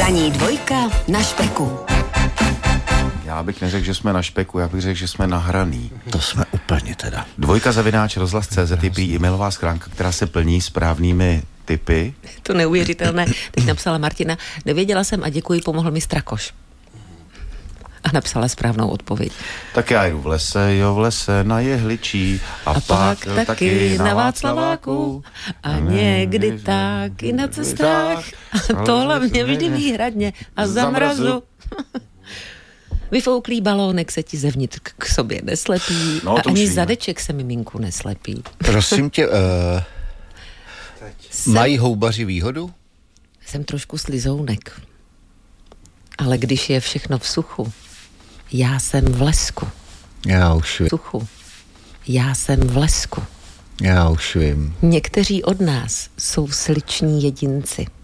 Ranní dvojka na špeku. Já bych neřekl, že jsme na špeku, já bych řekl, že jsme nahraný. To jsme úplně teda. @rozhlas.cz je prý e-mailová schránka, která se plní správnými tipy. To neuvěřitelné. Teď napsala Martina, nevěděla jsem a děkuji, pomohl mi Strakoš. A napsala správnou odpověď. Tak já jdu v lese na jehličí a pak taky na Václaváku. A někdy taky na cestách. A to hlavně vždy výhradně a za mrazu. Vyfouklý balónek se ti zevnitř k sobě neslepí a ani zadeček se miminku neslepí. Prosím tě, mají houbaři výhodu? Jsem trošku slizounek. Ale když je všechno v suchu, já jsem v lesku. Já už vím. Suchu. Já jsem v lesku. Já už vím. Někteří od nás jsou sliční jedinci.